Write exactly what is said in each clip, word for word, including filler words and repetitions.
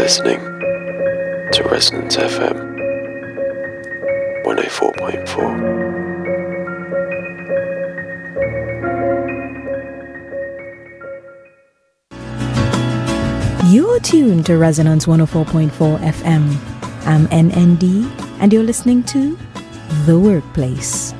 listening to Resonance F M one oh four point four. You're tuned to Resonance one oh four point four F M. I'm N N D, and you're listening to The Workplace.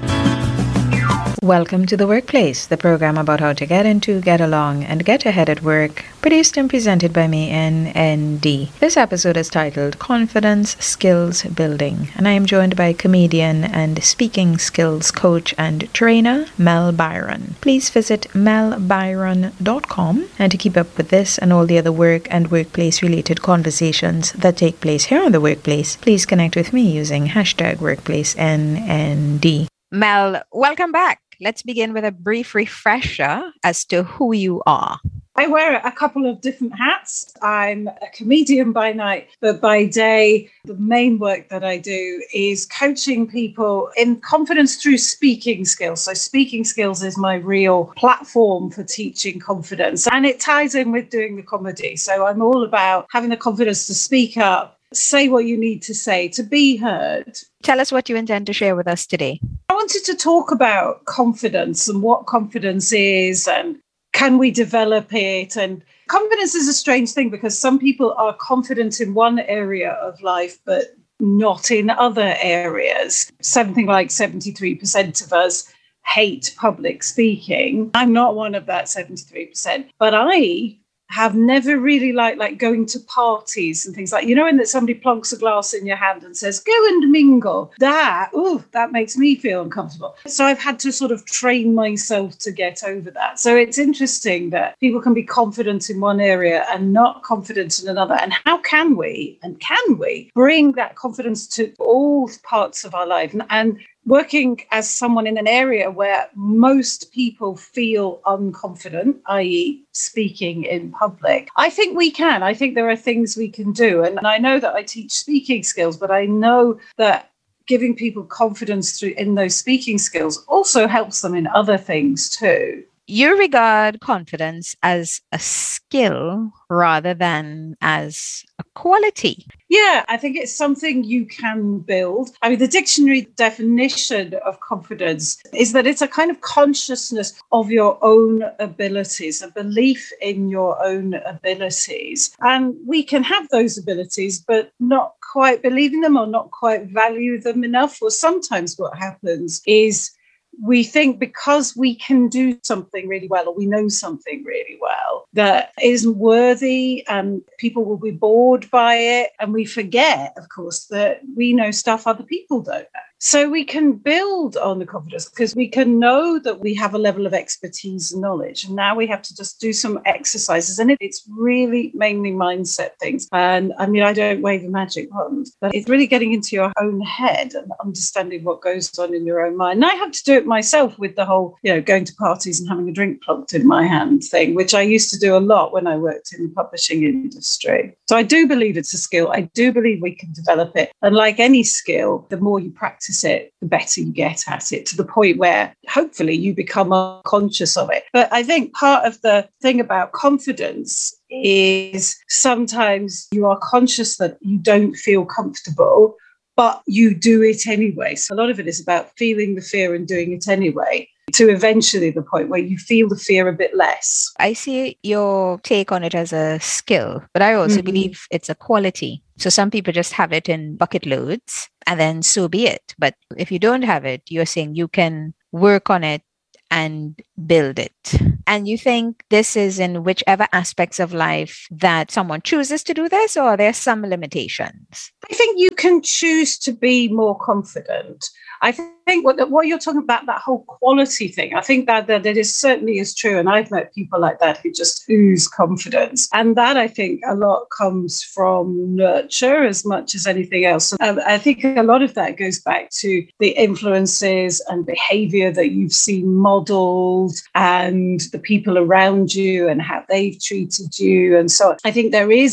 Welcome to The Workplace, the program about how to get into, get along, and get ahead at work, produced and presented by me, N N D. This episode is titled Confidence Skills Building, and I am joined by comedian and speaking skills coach and trainer, Mel Byron. Please visit mel byron dot com, and to keep up with this and all the other work and workplace-related conversations that take place here on The Workplace, please connect with me using hashtag workplace N N D. Mel, welcome back. Let's begin with a brief refresher as to who you are. I wear a couple of different hats. I'm a comedian by night, but by day, the main work that I do is coaching people in confidence through speaking skills. So speaking skills is my real platform for teaching confidence, and it ties in with doing the comedy. So I'm all about having the confidence to speak up, say what you need to say, to be heard. Tell us what you intend to share with us today. I wanted to talk about confidence and what confidence is and can we develop it? And confidence is a strange thing because some people are confident in one area of life, but not in other areas. Something like seventy-three percent of us hate public speaking. I'm not one of that seventy-three percent, but I have never really liked like going to parties and things like, you know, when that somebody plonks a glass in your hand and says, go and mingle. That, oh, that makes me feel uncomfortable. So I've had to sort of train myself to get over that. So it's interesting that people can be confident in one area and not confident in another. And how can we, and can we bring that confidence to all parts of our life? And, and working as someone in an area where most people feel unconfident, that is speaking in public, I think we can. I think there are things we can do. And I know that I teach speaking skills, but I know that giving people confidence through in those speaking skills also helps them in other things too. You regard confidence as a skill rather than as a quality. Yeah, I think it's something you can build. I mean, the dictionary definition of confidence is that it's a kind of consciousness of your own abilities, a belief in your own abilities. And we can have those abilities, but not quite believe in them or not quite value them enough. Or sometimes what happens is we think because we can do something really well or we know something really well that isn't worthy and people will be bored by it. And we forget, of course, that we know stuff other people don't know. So we can build on the confidence because we can know that we have a level of expertise and knowledge. And now we have to just do some exercises. And it's really mainly mindset things. And I mean, I don't wave a magic wand, but it's really getting into your own head and understanding what goes on in your own mind. And I have to do it myself with the whole, you know, going to parties and having a drink plunked in my hand thing, which I used to do a lot when I worked in the publishing industry. So I do believe it's a skill. I do believe we can develop it. And like any skill, the more you practice it, the better you get at it, to the point where hopefully you become unconscious of it. But I think part of the thing about confidence is sometimes you are conscious that you don't feel comfortable, but you do it anyway. So a lot of it is about feeling the fear and doing it anyway, to eventually the point where you feel the fear a bit less. I see your take on it as a skill, but I also mm-hmm. believe it's a quality. So some people just have it in bucket loads and then so be it. But if you don't have it, you're saying you can work on it and build it. And you think this is in whichever aspects of life that someone chooses to do this, or are there some limitations? I think you can choose to be more confident. I think what, what you're talking about, that whole quality thing, I think that, that it is certainly is true. And I've met people like that who just ooze confidence. And that, I think, a lot comes from nurture as much as anything else. Um, I think a lot of that goes back to the influences and behavior that you've seen modeled and the people around you and how they've treated you and so on. I think there is that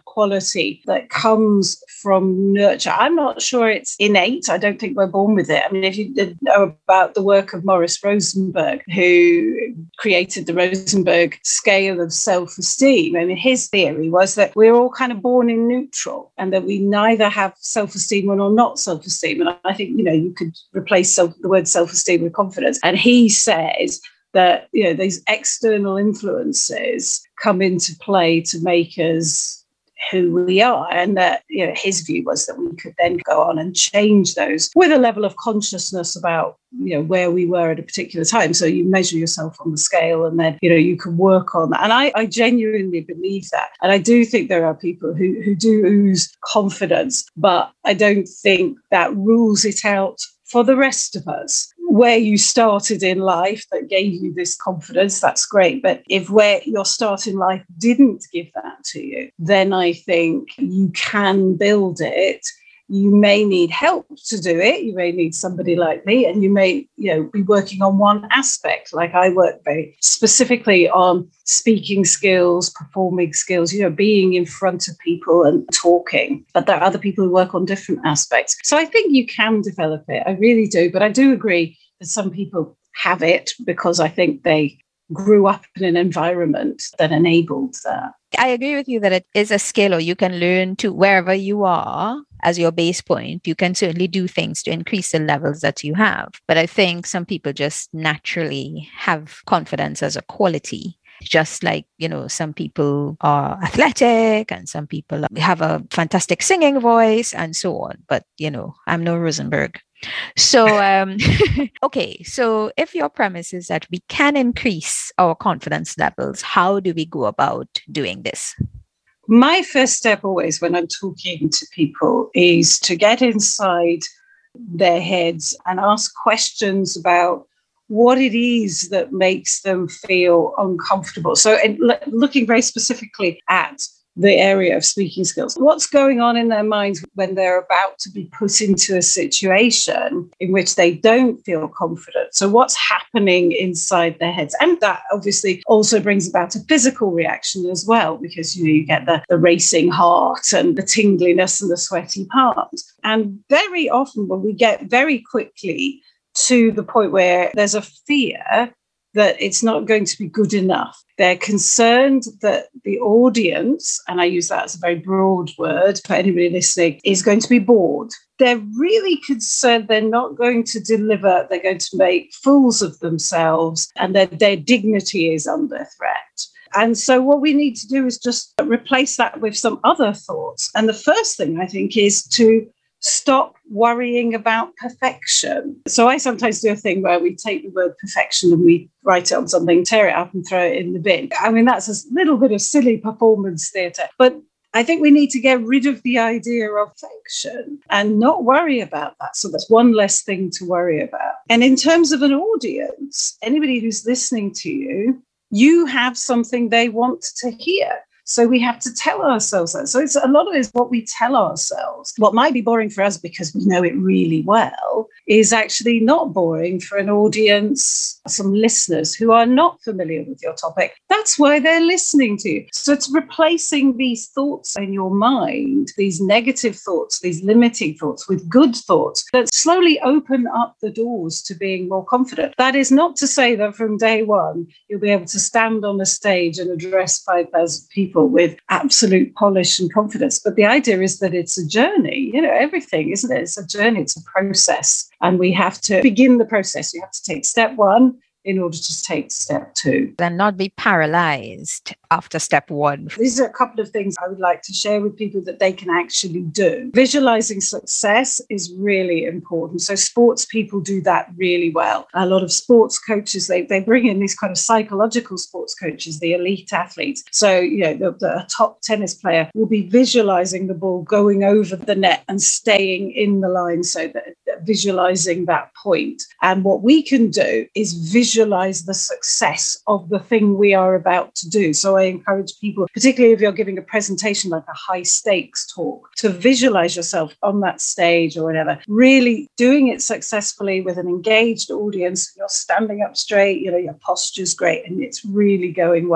quality that comes from nurture. I'm not sure it's innate. I don't think we're born with it. I mean, if you did know about the work of Morris Rosenberg, who created the Rosenberg scale of self-esteem, I mean, his theory was that we're all kind of born in neutral and that we neither have self-esteem or not self-esteem. And I think, you know, you could replace self, the word self-esteem with confidence. And he says that, you know, these external influences come into play to make us who we are, and that, you know, his view was that we could then go on and change those with a level of consciousness about, you know, where we were at a particular time. So you measure yourself on the scale and then, you know, you can work on that. And I, I genuinely believe that. And I do think there are people who, who do ooze confidence, but I don't think that rules it out for the rest of us. Where you started in life that gave you this confidence, that's great. But if where your start in life didn't give that to you, then I think you can build it. You may need help to do it. You may need somebody like me, and you may, you know, be working on one aspect. Like I work very specifically on speaking skills, performing skills, you know, being in front of people and talking. But there are other people who work on different aspects. So I think you can develop it. I really do. But I do agree that some people have it because I think they grew up in an environment that enabled that. I agree with you that it is a skill, or you can learn to wherever you are as your base point. You can certainly do things to increase the levels that you have. But I think some people just naturally have confidence as a quality. Just like, you know, some people are athletic and some people have a fantastic singing voice and so on. But, you know, I'm no Rosenberg. So, um, okay, so if your premise is that we can increase our confidence levels, how do we go about doing this? My first step always when I'm talking to people is to get inside their heads and ask questions about what it is that makes them feel uncomfortable. So in, looking very specifically at the area of speaking skills, what's going on in their minds when they're about to be put into a situation in which they don't feel confident. So what's happening inside their heads? And that obviously also brings about a physical reaction as well, because, you know, you get the, the racing heart and the tingliness and the sweaty palms. And very often when we get very quickly to the point where there's a fear that it's not going to be good enough. They're concerned that the audience, and I use that as a very broad word for anybody listening, is going to be bored. They're really concerned they're not going to deliver, they're going to make fools of themselves, and that their dignity is under threat. And so what we need to do is just replace that with some other thoughts. And the first thing, I think, is to stop worrying about perfection. So I sometimes do a thing where we take the word perfection and we write it on something, tear it up and throw it in the bin. I mean, that's a little bit of silly performance theatre. But I think we need to get rid of the idea of perfection and not worry about that. So that's one less thing to worry about. And in terms of an audience, anybody who's listening to you, you have something they want to hear. So we have to tell ourselves that. So it's a lot of it is what we tell ourselves. What might be boring for us because we know it really well is actually not boring for an audience, some listeners who are not familiar with your topic. That's why they're listening to you. So it's replacing these thoughts in your mind, these negative thoughts, these limiting thoughts with good thoughts that slowly open up the doors to being more confident. That is not to say that from day one, you'll be able to stand on a stage and address five thousand people with absolute polish and confidence. But the idea is that it's a journey, you know, everything, isn't it? It's a journey, it's a process. And we have to begin the process. You have to take step one in order to take step two. And not be paralyzed after step one. These are a couple of things I would like to share with people that they can actually do. Visualizing success is really important. So sports people do that really well. A lot of sports coaches, they, they bring in these kind of psychological sports coaches, the elite athletes. So, you know, the, the top tennis player will be visualizing the ball going over the net and staying in the line, so that visualizing that point. And what we can do is visualize the success of the thing we are about to do. So I encourage people, particularly if you're giving a presentation like a high stakes talk, to visualize yourself on that stage or whatever, really doing it successfully with an engaged audience. You're standing up straight, you know, your posture's great and it's really going well.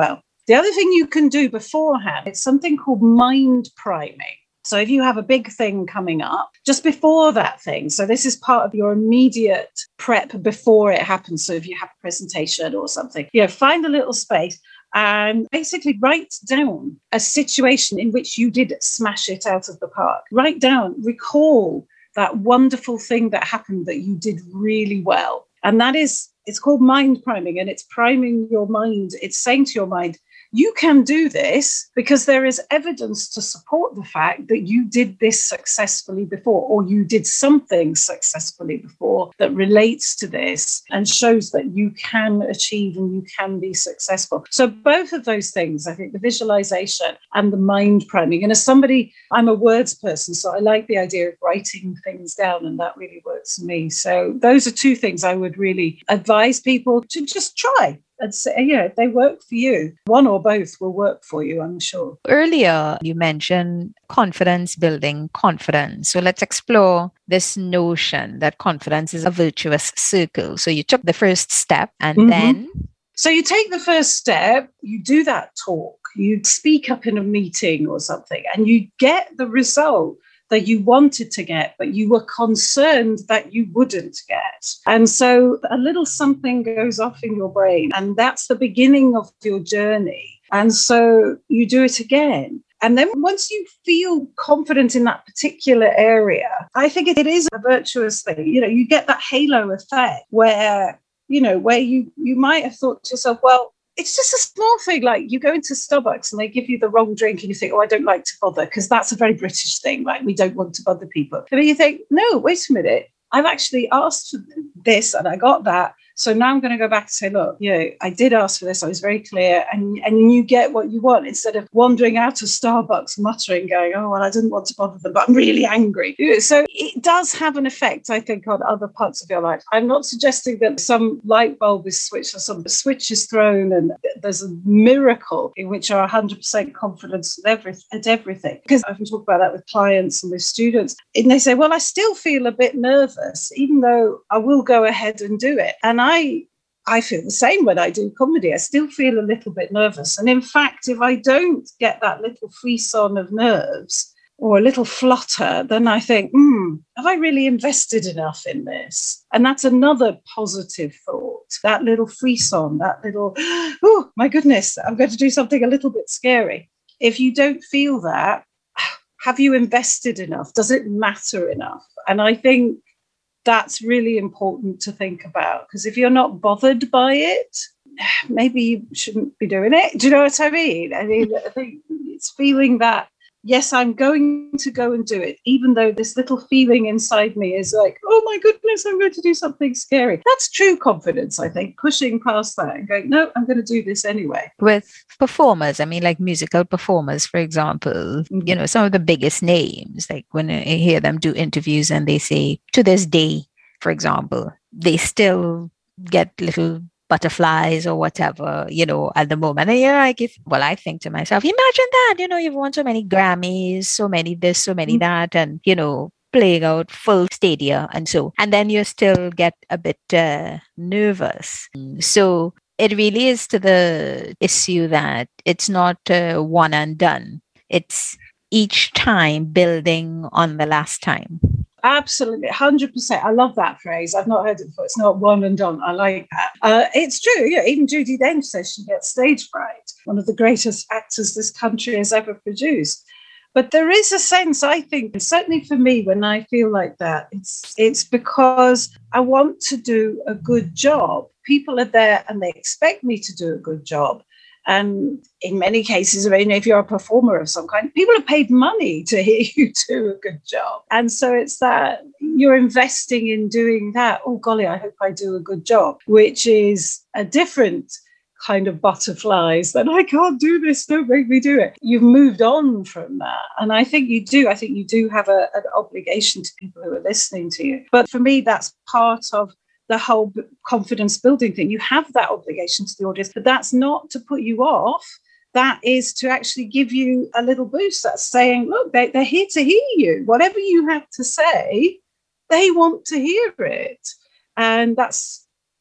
The other thing you can do beforehand, it's something called mind priming. So if you have a big thing coming up, just before that thing, so this is part of your immediate prep before it happens. So if you have a presentation or something, you know, find a little space and basically write down a situation in which you did smash it out of the park. Write down, recall that wonderful thing that happened that you did really well. And that is, it's called mind priming, and it's priming your mind. It's saying to your mind, you can do this because there is evidence to support the fact that you did this successfully before, or you did something successfully before that relates to this and shows that you can achieve and you can be successful. So both of those things, I think, the visualization and the mind priming. And as somebody, I'm a words person, so I like the idea of writing things down, and that really works for me. So those are two things I would really advise people to just try. And say, yeah, if they work for you, one or both will work for you, I'm sure. Earlier, you mentioned confidence building confidence. So let's explore this notion that confidence is a virtuous circle. So you took the first step and mm-hmm. then... So you take the first step, you do that talk, you speak up in a meeting or something, and you get the result that you wanted to get, but you were concerned that you wouldn't get. And so a little something goes off in your brain, and that's the beginning of your journey. And so you do it again. And then once you feel confident in that particular area, I think it is a virtuous thing. You know, you get that halo effect where, you know, where you, you might have thought to yourself, well, it's just a small thing, like you go into Starbucks and they give you the wrong drink and you think, oh, I don't like to bother, because that's a very British thing, like we don't want to bother people. But you think, no, wait a minute, I've actually asked for this and I got that. So now I'm going to go back and say, look, you know, I did ask for this. I was very clear. And, and you get what you want instead of wandering out of Starbucks, muttering, going, oh, well, I didn't want to bother them, but I'm really angry. So it does have an effect, I think, on other parts of your life. I'm not suggesting that some light bulb is switched or some switch is thrown and there's a miracle in which you're one hundred percent confidence at, every, at everything. Because I've been talking about that with clients and with students. And they say, well, I still feel a bit nervous, even though I will go ahead and do it. And I I feel the same when I do comedy. I still feel a little bit nervous. And in fact, if I don't get that little frisson of nerves or a little flutter, then I think, hmm, have I really invested enough in this? And that's another positive thought, that little frisson, that little, oh, my goodness, I'm going to do something a little bit scary. If you don't feel that, have you invested enough? Does it matter enough? And I think that's really important to think about, because if you're not bothered by it, maybe you shouldn't be doing it. Do you know what I mean? I mean, I think it's feeling that, yes, I'm going to go and do it, even though this little feeling inside me is like, oh my goodness, I'm going to do something scary. That's true confidence, I think, pushing past that and going, no, I'm going to do this anyway. With performers, I mean, like musical performers, for example, mm-hmm. you know, some of the biggest names, like when I hear them do interviews and they say, to this day, for example, they still get little butterflies or whatever, you know, at the moment. And yeah, I give, well, I think to myself, imagine that, you know, you've won so many Grammys, so many this, so many mm-hmm. that, and, you know, playing out full stadia and so, and then you still get a bit uh, nervous. So it really is to the issue that it's not uh, one and done. It's each time building on the last time. Absolutely, one hundred percent. I love that phrase. I've not heard it before. It's not one and done. I like that. Uh, it's true. Yeah, even Judi Dench says she gets stage fright. One of the greatest actors this country has ever produced. But there is a sense, I think, certainly for me, when I feel like that, it's it's because I want to do a good job. People are there and they expect me to do a good job. And in many cases, I mean, if you're a performer of some kind, people are paid money to hear you do a good job. And so it's that you're investing in doing that. Oh, golly, I hope I do a good job, which is a different kind of butterflies that I can't do this, don't make me do it. You've moved on from that. And I think you do. I think you do have a, an obligation to people who are listening to you. But for me, that's part of the whole confidence building thing. You have that obligation to the audience, but that's not to put you off. That is to actually give you a little boost. That's saying, look, they, they're here to hear you. Whatever you have to say, they want to hear it. And that's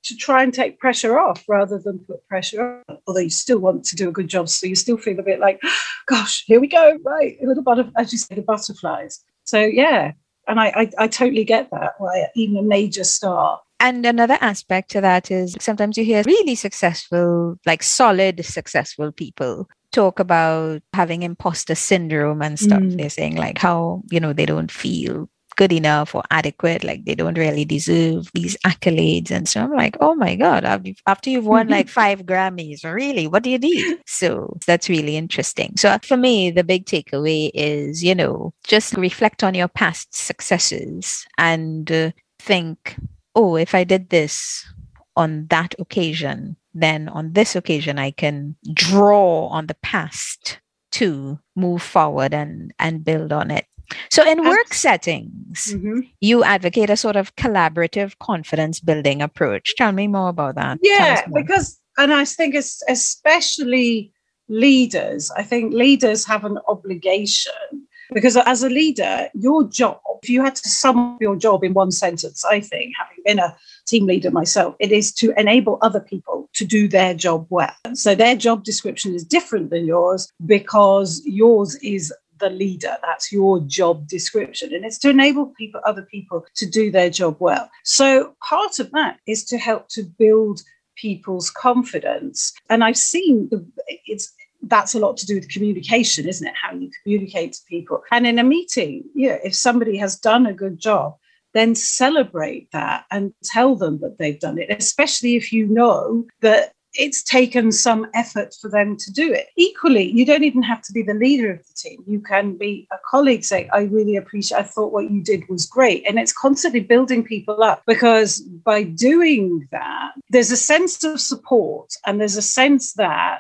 to try and take pressure off rather than put pressure on. Although you still want to do a good job, so you still feel a bit like, gosh, here we go, right? A little bit of, as you say, the butterflies. So yeah, and I, I, I totally get that. Why even a major star. And another aspect to that is sometimes you hear really successful, like solid, successful people talk about having imposter syndrome and stuff. Mm. They're saying like how, you know, they don't feel good enough or adequate, like they don't really deserve these accolades. And so I'm like, oh my God, after you've won like five Grammys, really, what do you need? So that's really interesting. So for me, the big takeaway is, you know, just reflect on your past successes and uh, think, oh, if I did this on that occasion, then on this occasion, I can draw on the past to move forward and, and build on it. So in work settings, mm-hmm. you advocate a sort of collaborative confidence building approach. Tell me more about that. Yeah, because, and I think it's especially leaders, I think leaders have an obligation because as a leader, your job, if you had to sum up your job in one sentence, I think, having been a team leader myself, it is to enable other people to do their job well. So their job description is different than yours because yours is the leader. That's your job description. And it's to enable people, other people to do their job well. So part of that is to help to build people's confidence. And I've seen the, it's that's a lot to do with communication, isn't it? How you communicate to people. And in a meeting, yeah, if somebody has done a good job, then celebrate that and tell them that they've done it, especially if you know that it's taken some effort for them to do it. Equally, you don't even have to be the leader of the team. You can be a colleague saying, I really appreciate, I thought what you did was great. And it's constantly building people up because by doing that, there's a sense of support and there's a sense that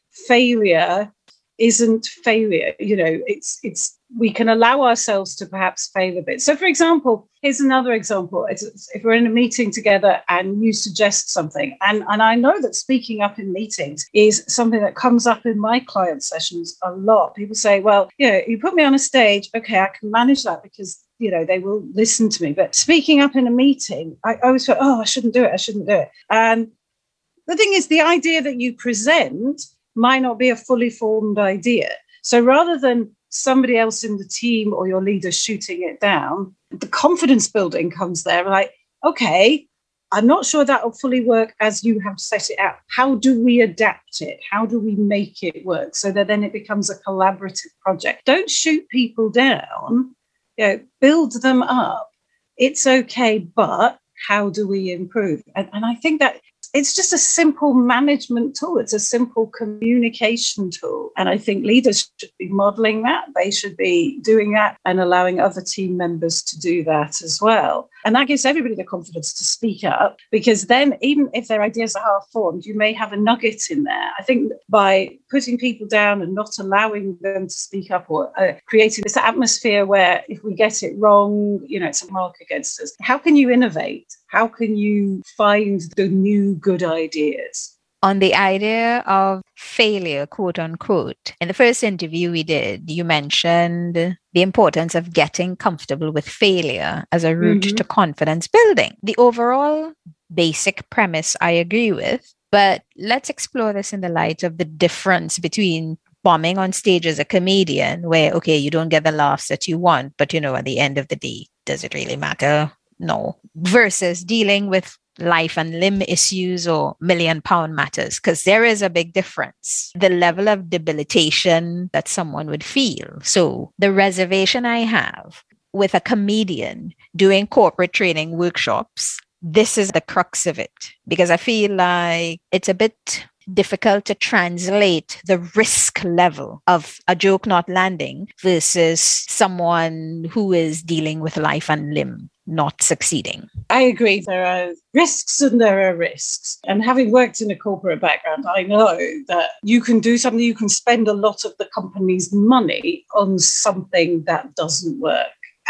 failure isn't failure. You know, it's, it's, we can allow ourselves to perhaps fail a bit. So, for example, here's another example. It's, if we're in a meeting together and you suggest something, and, and I know that speaking up in meetings is something that comes up in my client sessions a lot. People say, well, you know, you put me on a stage, okay, I can manage that because, you know, they will listen to me. But speaking up in a meeting, I always feel, oh, I shouldn't do it. I shouldn't do it. And the thing is, the idea that you present might not be a fully formed idea. So rather than somebody else in the team or your leader shooting it down, the confidence building comes there. Like, okay, I'm not sure that will fully work as you have set it out. How do we adapt it? How do we make it work so that then it becomes a collaborative project? Don't shoot people down, you know, build them up. It's okay, but how do we improve? And, and I think that it's just a simple management tool. It's a simple communication tool. And I think leaders should be modeling that. They should be doing that and allowing other team members to do that as well. And that gives everybody the confidence to speak up, because then even if their ideas are half-formed, you may have a nugget in there. I think by putting people down and not allowing them to speak up, or uh, creating this atmosphere where if we get it wrong, you know, it's a mark against us. How can you innovate? How can you find the new good ideas? On the idea of failure, quote unquote, in the first interview we did, you mentioned the importance of getting comfortable with failure as a route mm-hmm. to confidence building. The overall basic premise I agree with, but let's explore this in the light of the difference between bombing on stage as a comedian, where, okay, you don't get the laughs that you want, but, you know, at the end of the day, does it really matter? No. Versus dealing with life and limb issues or million pound matters, because there is a big difference. The level of debilitation that someone would feel. So the reservation I have with a comedian doing corporate training workshops, this is the crux of it, because I feel like it's a bit difficult to translate the risk level of a joke not landing versus someone who is dealing with life and limb not succeeding. I agree. There are risks and there are risks. And having worked in a corporate background, I know that you can do something, you can spend a lot of the company's money on something that doesn't work.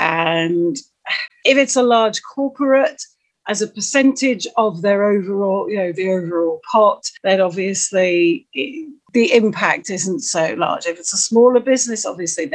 And if it's a large corporate, as a percentage of their overall, you know, the overall pot, then obviously it, the impact isn't so large. If it's a smaller business, obviously then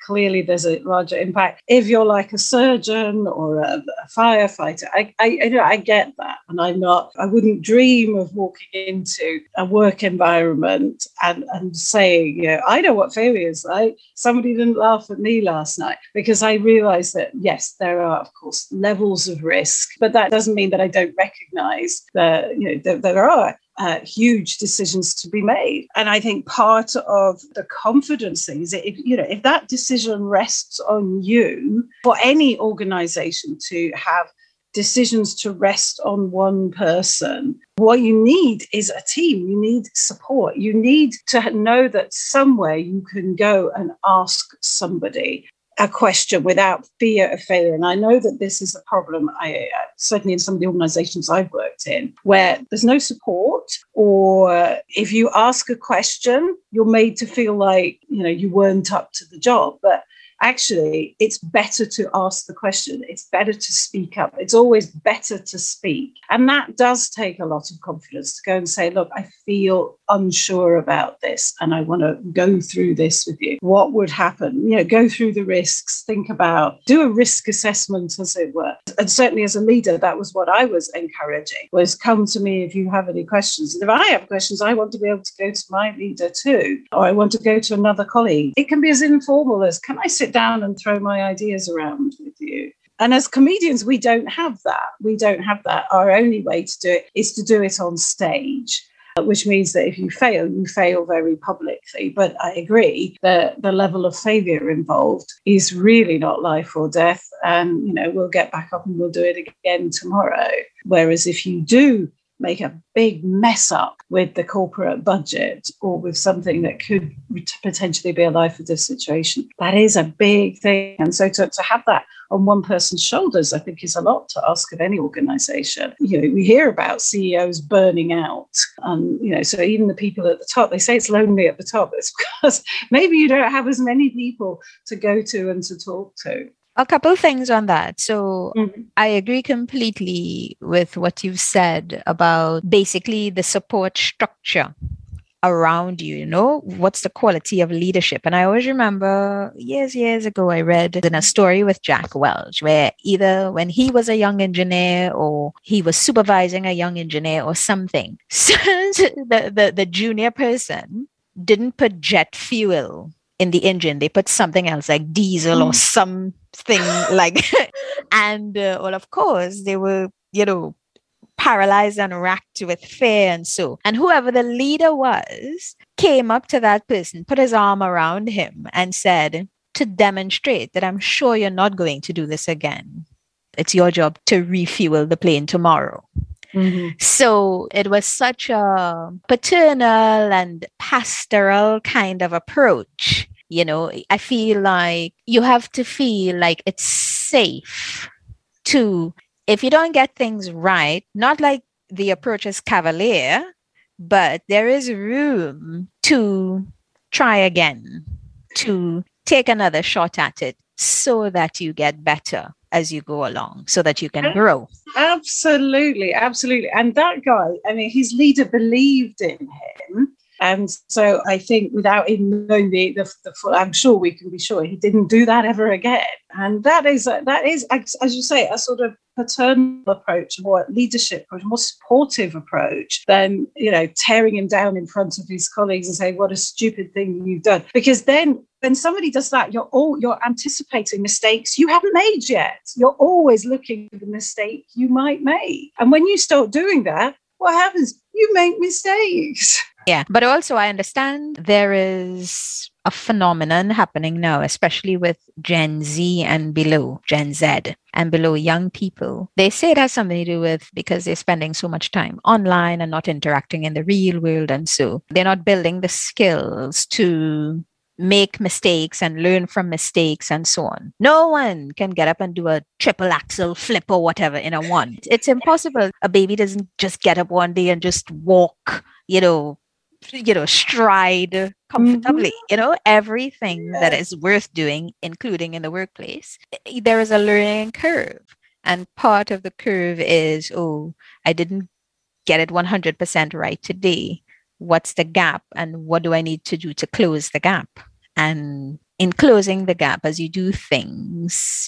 clearly there's a larger impact. If you're like a surgeon or a, a firefighter, I, I, you know, I get that. And I'm not, I wouldn't dream of walking into a work environment and, and saying, you know, I know what failure is like. Somebody didn't laugh at me last night, because I realize that, yes, there are, of course, levels of risk, but that doesn't mean that I don't recognize that, you know, that there are Uh, huge decisions to be made. And I think part of the confidence thing is that if, you know, if that decision rests on you, for any organization to have decisions to rest on one person, what you need is a team. You need support. You need to know that somewhere you can go and ask somebody a question without fear of failure. And I know that this is a problem, I uh, certainly in some of the organizations I've worked in, where there's no support, or if you ask a question, you're made to feel like, you know, you weren't up to the job. But actually, it's better to ask the question. It's better to speak up. It's always better to speak. And that does take a lot of confidence to go and say, look, I feel unsure about this and I want to go through this with you. What would happen? You know, go through the risks, think about, do a risk assessment, as it were. And certainly as a leader, that was what I was encouraging, was come to me if you have any questions. And if I have questions, I want to be able to go to my leader too, or I want to go to another colleague. It can be as informal as, can I sit down and throw my ideas around with you? And as comedians, we don't have that. We don't have that. Our only way to do it is to do it on stage, which means that if you fail, you fail very publicly. But I agree that the level of failure involved is really not life or death. And, you know, we'll get back up and we'll do it again tomorrow. Whereas if you do make a big mess up with the corporate budget or with something that could potentially be a life or death situation, that is a big thing. And so to, to have that on one person's shoulders, I think is a lot to ask of any organization. You know, we hear about C E Os burning out. And, you know, so even the people at the top, they say it's lonely at the top. It's because maybe you don't have as many people to go to and to talk to. A couple things on that. So Mm-hmm. I agree completely with what you've said about basically the support structure around you, you know, what's the quality of leadership. And I always remember years, years ago, I read in a story with Jack Welch, where either when he was a young engineer or he was supervising a young engineer or something, so the, the, the junior person didn't put jet fuel in the engine. They put something else like diesel mm. or something like, and uh, well, of course, they were, you know, paralyzed and racked with fear and so. And whoever the leader was came up to that person, put his arm around him and said, to demonstrate that I'm sure you're not going to do this again. It's your job to refuel the plane tomorrow. Mm-hmm. So it was such a paternal and pastoral kind of approach. You know, I feel like you have to feel like it's safe to, if you don't get things right, not like the approach is cavalier, but there is room to try again, to take another shot at it so that you get better as you go along, so that you can grow. Absolutely, absolutely. And that guy, I mean, his leader believed in him. And so I think without even knowing the, the, the full, I'm sure we can be sure he didn't do that ever again. And that is, a, that is, as you say, a sort of paternal approach, more leadership approach, more supportive approach than, you know, tearing him down in front of his colleagues and saying, what a stupid thing you've done. Because then when somebody does that, you're all you're anticipating mistakes you haven't made yet. You're always looking for the mistake you might make. And when you start doing that, what happens? You make mistakes. Yeah, but also I understand there is a phenomenon happening now, especially with Gen Z and below, Gen Z and below young people. They say it has something to do with because they're spending so much time online and not interacting in the real world. And so they're not building the skills to make mistakes and learn from mistakes and so on. No one can get up and do a triple axel flip or whatever in a one. It's impossible. A baby doesn't just get up one day and just walk, you know, you know, stride comfortably. Mm-hmm. You know, everything yes. that is worth doing, including in the workplace, there is a learning curve. And part of the curve is, oh, I didn't get it one hundred percent right today. What's the gap? And what do I need to do to close the gap and in closing the gap as you do things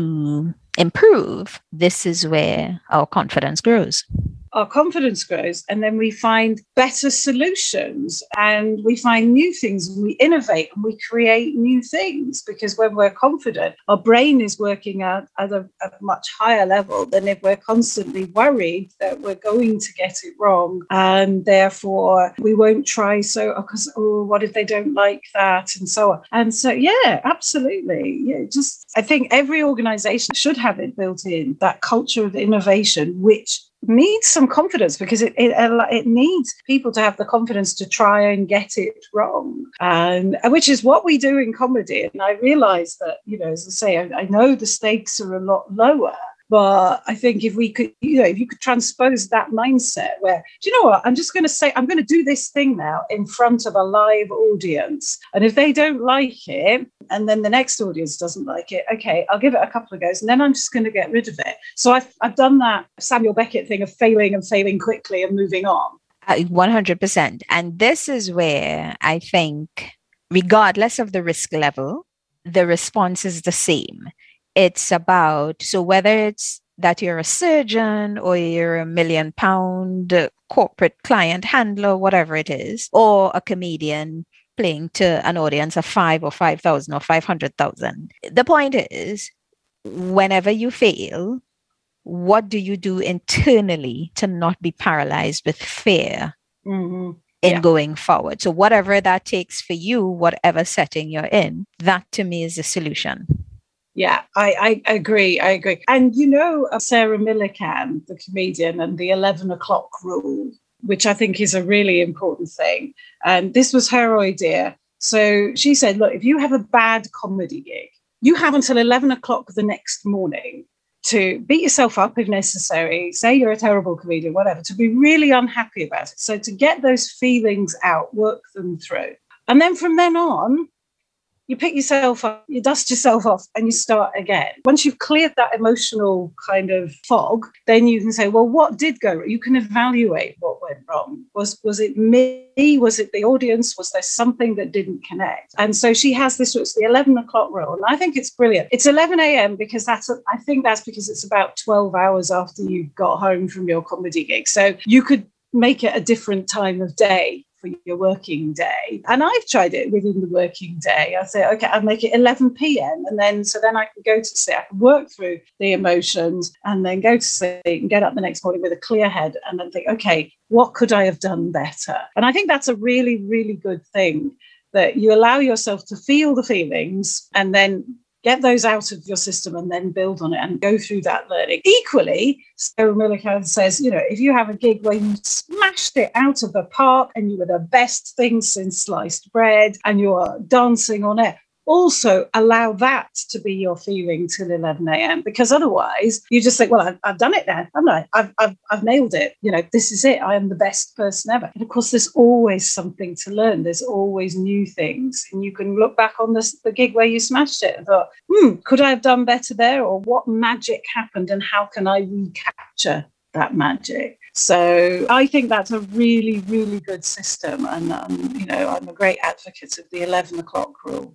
to improve, this is where our confidence grows. Our confidence grows, and then we find better solutions, and we find new things, and we innovate, and we create new things, because when we're confident, our brain is working at, at, a, at a much higher level than if we're constantly worried that we're going to get it wrong, and therefore we won't try. So, because oh, what if they don't like that, and so on. And so, yeah, absolutely. Yeah, just I think every organization should have it built in, that culture of innovation, which needs some confidence, because it, it it needs people to have the confidence to try and get it wrong, and which is what we do in comedy. And I realize that, you know, as I say, I, I know the stakes are a lot lower, but I think if we could, you know, if you could transpose that mindset where, do you know what, I'm just going to say, I'm going to do this thing now in front of a live audience. And if they don't like it, and then the next audience doesn't like it, okay, I'll give it a couple of goes, and then I'm just going to get rid of it. So I've, I've done that Samuel Beckett thing of failing and failing quickly and moving on. Uh, one hundred percent. And this is where I think, regardless of the risk level, the response is the same. It's about, so whether it's that you're a surgeon or you're a million pound corporate client handler, whatever it is, or a comedian playing to an audience of five or five thousand or five hundred thousand. The point is, whenever you fail, what do you do internally to not be paralyzed with fear mm-hmm. in yeah. going forward? So whatever that takes for you, whatever setting you're in, that to me is the solution. Yeah, I, I agree. I agree. And, you know, Sarah Millican, the comedian, and the eleven o'clock rule, which I think is a really important thing. And this was her idea. So she said, look, if you have a bad comedy gig, you have until eleven o'clock the next morning to beat yourself up if necessary, say you're a terrible comedian, whatever, to be really unhappy about it. So to get those feelings out, work them through. And then from then on, you pick yourself up, you dust yourself off, and you start again. Once you've cleared that emotional kind of fog, then you can say, well, what did go wrong? You can evaluate what went wrong. Was was it me? Was it the audience? Was there something that didn't connect? And so she has this, it's the eleven o'clock rule. And I think it's brilliant. It's eleven a.m. because that's, a, I think that's because it's about twelve hours after you got home from your comedy gig. So you could make it a different time of day for your working day. And I've tried it within the working day. I say, okay, I'll make it eleven p.m. And then, so then I can go to sleep, I can work through the emotions and then go to sleep and get up the next morning with a clear head and then think, okay, what could I have done better? And I think that's a really, really good thing, that you allow yourself to feel the feelings and then get those out of your system and then build on it and go through that learning. Equally, Sarah Millican says, you know, if you have a gig where you smashed it out of the park and you were the best thing since sliced bread and you're dancing on it, also allow that to be your feeling till eleven a.m. because otherwise you just think, well, I've, I've done it now, haven't I? I've, I've, I've nailed it. You know, this is it. I am the best person ever. And of course, there's always something to learn. There's always new things. And you can look back on this, the gig where you smashed it and thought, hmm, could I have done better there? Or what magic happened and how can I recapture that magic? So I think that's a really, really good system. And, um, you know, I'm a great advocate of the eleven o'clock rule.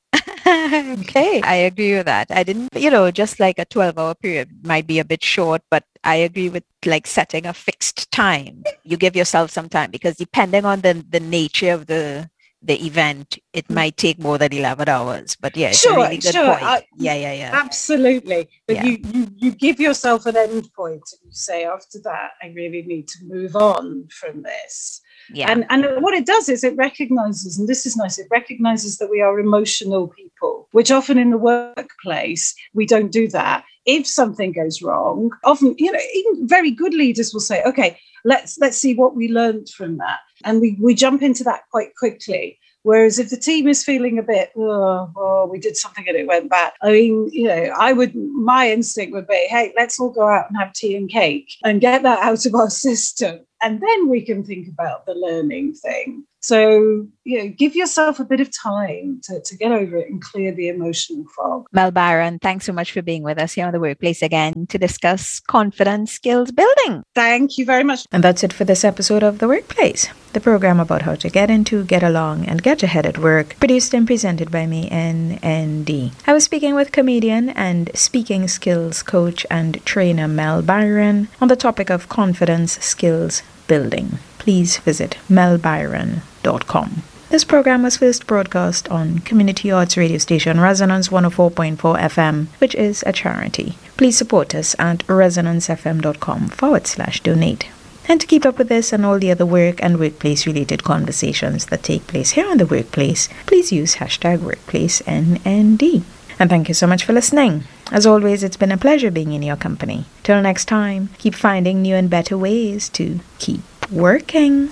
Okay, I agree with that. I didn't, you know, just like a twelve hour period might be a bit short, but I agree with like setting a fixed time. You give yourself some time because depending on the, the nature of the the event, it might take more than eleven hours. But yeah, it's sure, a really good sure. point. I, yeah, yeah, yeah. Absolutely. But yeah. you, you, you give yourself an end point and you say, after that, I really need to move on from this. Yeah. And, and what it does is it recognizes, and this is nice, it recognizes that we are emotional people, which often in the workplace, we don't do that. If something goes wrong, often, you know, even very good leaders will say, okay, let's let's see what we learned from that. And we, we jump into that quite quickly. Whereas if the team is feeling a bit, oh, oh, we did something and it went bad. I mean, you know, I would, my instinct would be, hey, let's all go out and have tea and cake and get that out of our system. And then we can think about the learning thing. So, you know, give yourself a bit of time to, to get over it and clear the emotional fog. Mel Byron, thanks so much for being with us here on The Workplace again to discuss confidence skills building. Thank you very much. And that's it for this episode of The Workplace. the program about how to get into, get along, and get ahead at work, produced and presented by me, N N D. I was speaking with comedian and speaking skills coach and trainer Mel Byron on the topic of confidence skills building. Please visit mel byron dot com. This program was first broadcast on community arts radio station Resonance one oh four point four F M, which is a charity. Please support us at resonancefm.com forward slash donate. And to keep up with this and all the other work and workplace-related conversations that take place here on The Workplace, please use hashtag WorkplaceNND. And thank you so much for listening. As always, it's been a pleasure being in your company. Till next time, keep finding new and better ways to keep working.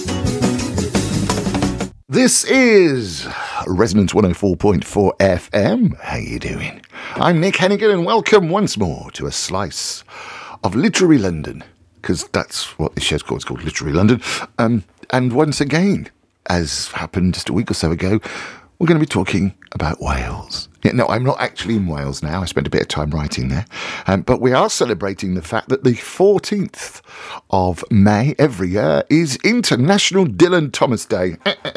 This is Resonance one oh four point four F M. How you doing? I'm Nick Hennigan, and welcome once more to a slice of Literary London, because that's what this show's called. It's called Literary London. Um, and once again, as happened just a week or so ago, we're going to be talking about Wales. Yeah, no, I'm not actually in Wales now. I spent a bit of time writing there. Um, but we are celebrating the fact that the fourteenth of May every year is International Dylan Thomas Day.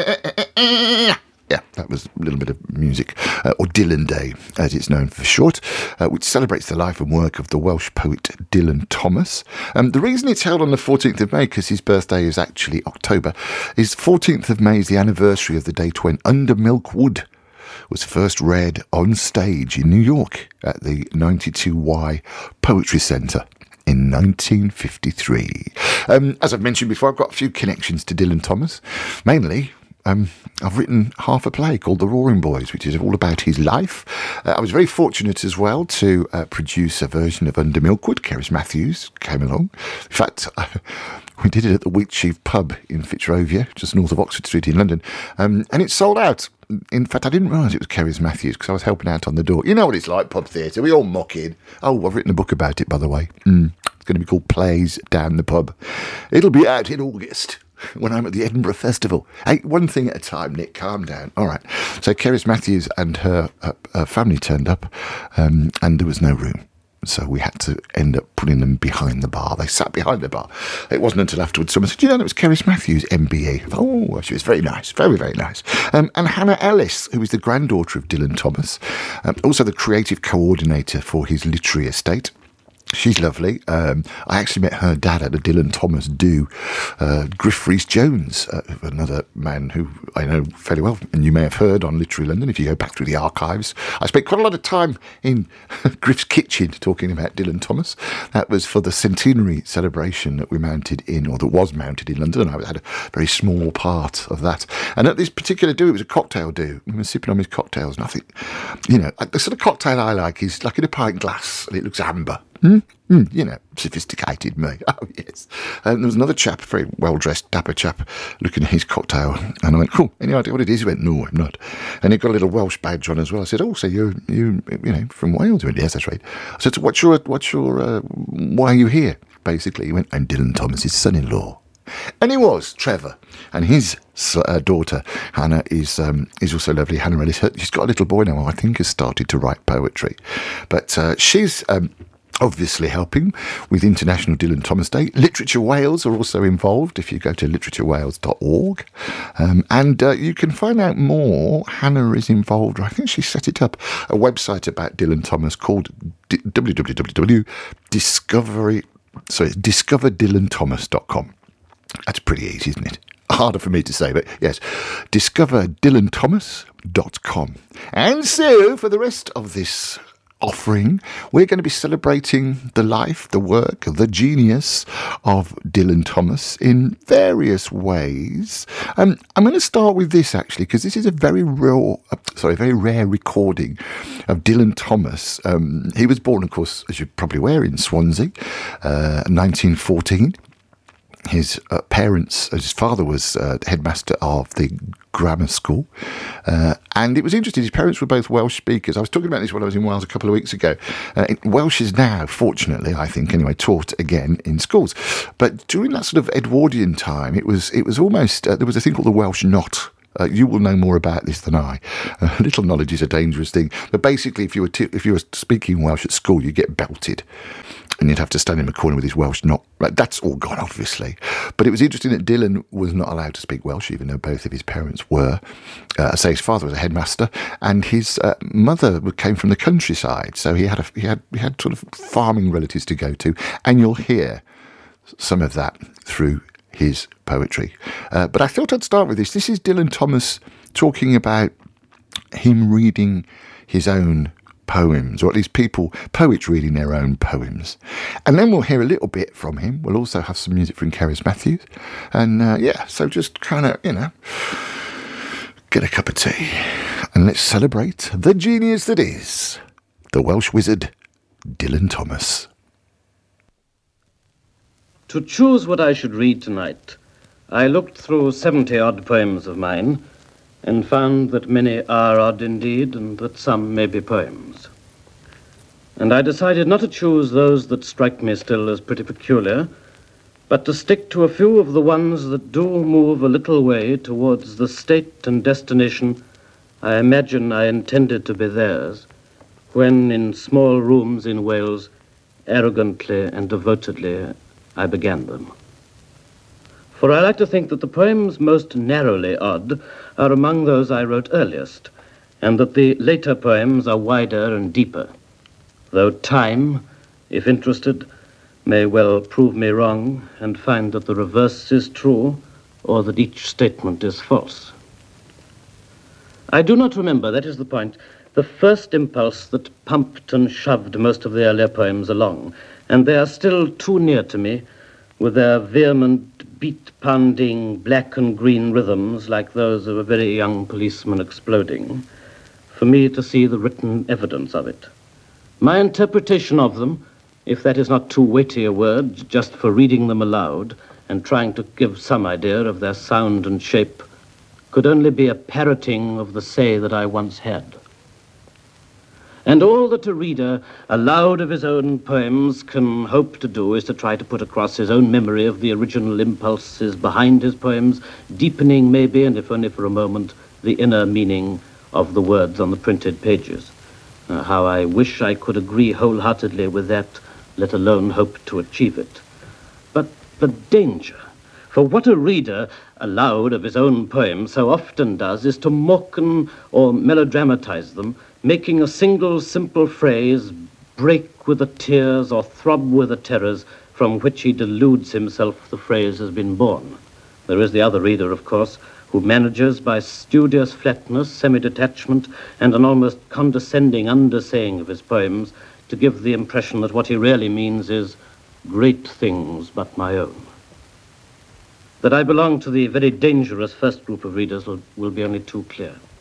Yeah, that was a little bit of music, uh, or Dylan Day, as it's known for short, uh, which celebrates the life and work of the Welsh poet Dylan Thomas. Um, the reason it's held on the fourteenth of May, because his birthday is actually October, is fourteenth of May is the anniversary of the date when Under Milk Wood was first read on stage in New York at the ninety-two Y Poetry Centre in nineteen fifty-three. Um, as I've mentioned before, I've got a few connections to Dylan Thomas, mainly Um, I've written half a play called The Roaring Boys, which is all about his life. Uh, I was very fortunate as well to uh, produce a version of Under Milkwood. Cerys Matthews came along. In fact, uh, we did it at the Wheatsheaf pub in Fitzrovia, just north of Oxford Street in London, um, and it sold out. In fact, I didn't realise it was Cerys Matthews because I was helping out on the door. You know what it's like, pub theatre. We all mock in. Oh, I've written a book about it, by the way. Mm. It's going to be called Plays Down the Pub. It'll be out in August, when I'm at the Edinburgh Festival. Hey, one thing at a time, Nick, calm down. All right. So Cerys Matthews and her, her, her family turned up, um, and there was no room. So we had to end up putting them behind the bar. They sat behind the bar. It wasn't until afterwards someone said, you know, it was Cerys Matthews, M B A. Oh, she was very nice, very, very nice. Um, and Hannah Ellis, who is the granddaughter of Dylan Thomas, um, also the creative coordinator for his literary estate. She's lovely. Um, I actually met her dad at a Dylan Thomas do. Uh, Griff Rhys-Jones, uh, another man who I know fairly well, and you may have heard on Literary London if you go back through the archives. I spent quite a lot of time in Griff's kitchen talking about Dylan Thomas. That was for the centenary celebration that we mounted in, or that was mounted in London. I had a very small part of that. And at this particular do, it was a cocktail do. We were sipping on his cocktails, and I think, you know, the sort of cocktail I like is like in a pint glass, and it looks amber. Mm, mm, you know, sophisticated me. Oh, yes. And there was another chap, a very well-dressed, dapper chap, looking at his cocktail. And I went, cool, any idea what it is? He went, no, I'm not. And he got a little Welsh badge on as well. I said, oh, so you're, you, you know, from Wales? He went, yes, that's right. I said, so what's your, what's your, uh, why are you here, basically? He went, I'm Dylan Thomas's son-in-law. And he was, Trevor. And his uh, daughter, Hannah, is um, is also lovely. Hannah Ellis, she's got a little boy now who I think has started to write poetry. But uh, she's Um, obviously helping with International Dylan Thomas Day. Literature Wales are also involved if you go to literature wales dot org. Um, and uh, you can find out more. Hannah is involved. I think she set it up, a website about Dylan Thomas called d- w w w dot discovery, sorry, discover dylan thomas dot com. That's pretty easy, isn't it? Harder for me to say, but yes, discover dylan thomas dot com. And so, for the rest of this offering, we're going to be celebrating the life, the work, the genius of Dylan Thomas in various ways. Um, I'm going to start with this, actually, because this is a very raw, uh, sorry, very rare recording of Dylan Thomas. Um, he was born, of course, as you're probably aware, in Swansea, uh, nineteen fourteen. His uh, parents, his father was uh, headmaster of the grammar school. Uh, and it was interesting, his parents were both Welsh speakers. I was talking about this when I was in Wales a couple of weeks ago. Uh, Welsh is now, fortunately, I think, anyway, taught again in schools. But during that sort of Edwardian time, it was it was almost, uh, there was a thing called the Welsh Not, Uh, you will know more about this than I. Uh, little knowledge is a dangerous thing. But basically, if you were t- if you were speaking Welsh at school, you get belted, and you'd have to stand in the corner with his Welsh not. That's all gone, obviously. But it was interesting that Dylan was not allowed to speak Welsh, even though both of his parents were. Uh, I say his father was a headmaster, and his uh, mother came from the countryside, so he had a, he had he had sort of farming relatives to go to, and you'll hear some of that through his poetry. Uh, but I thought I'd start with this. This is Dylan Thomas talking about him reading his own poems, or at least people, poets reading their own poems. And then we'll hear a little bit from him. We'll also have some music from Cerys Matthews. And uh, yeah, so just kind of, you know, get a cup of tea and let's celebrate the genius that is the Welsh wizard, Dylan Thomas. To choose what I should read tonight, I looked through seventy-odd poems of mine and found that many are odd indeed and that some may be poems. And I decided not to choose those that strike me still as pretty peculiar, but to stick to a few of the ones that do move a little way towards the state and destination I imagine I intended to be theirs when, in small rooms in Wales, arrogantly and devotedly I began them. For I like to think that the poems most narrowly odd are among those I wrote earliest, and that the later poems are wider and deeper, though time, if interested, may well prove me wrong and find that the reverse is true or that each statement is false. I do not remember, that is the point, the first impulse that pumped and shoved most of the earlier poems along, and they are still too near to me, with their vehement, beat-pounding, black and green rhythms like those of a very young policeman exploding, for me to see the written evidence of it. My interpretation of them, if that is not too weighty a word, just for reading them aloud and trying to give some idea of their sound and shape, could only be a parroting of the say that I once had. And all that a reader, aloud of his own poems, can hope to do is to try to put across his own memory of the original impulses behind his poems, deepening maybe, and if only for a moment, the inner meaning of the words on the printed pages. Uh, how I wish I could agree wholeheartedly with that, let alone hope to achieve it. But the danger, for what a reader, aloud of his own poems, so often does, is to mocken or melodramatize them, making a single simple phrase break with the tears or throb with the terrors from which he deludes himself the phrase has been born. There is the other reader, of course, who manages by studious flatness, semi-detachment, and an almost condescending undersaying of his poems to give the impression that what he really means is great things but my own. That I belong to the very dangerous first group of readers will, will be only too clear.